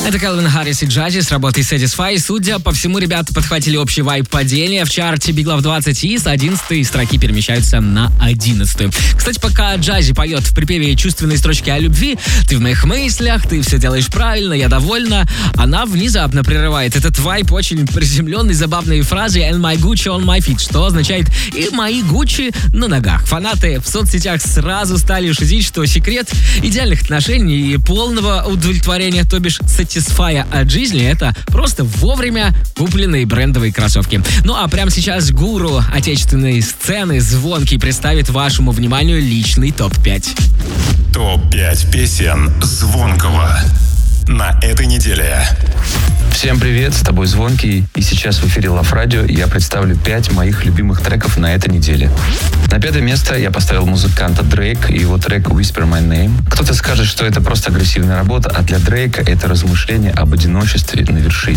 Это Кэлвин Харрис и Джази с работой Satisfy. Судя по всему, ребята подхватили общий вайб падения в чарте Big Love 20 и с 11 строки перемещаются на 11. Кстати, пока Джази поет в припеве чувственные строчки о любви, ты в моих мыслях, ты все делаешь правильно, я довольна, она внезапно прерывает этот вайб очень приземленной, забавной фразой «And my Gucci on my feet», что означает «и мои Гуччи на ногах». Фанаты в соцсетях сразу стали шутить, что секрет идеальных отношений и полного удовлетворения, то бишь Satisfy от жизни, это просто вовремя купленные брендовые кроссовки. Ну а прямо сейчас гуру отечественной сцены Звонкий представит вашему вниманию личный топ-5. Топ-5 песен Звонкого на этой неделе. Всем привет, с тобой Звонкий, и сейчас в эфире Love Radio я представлю 5 моих любимых треков на этой неделе. На 5 место я поставил музыканта Дрейк и его трек Whisper My Name. Кто-то скажет, что это просто агрессивная работа, а для Дрейка это размышление об одиночестве на вершине.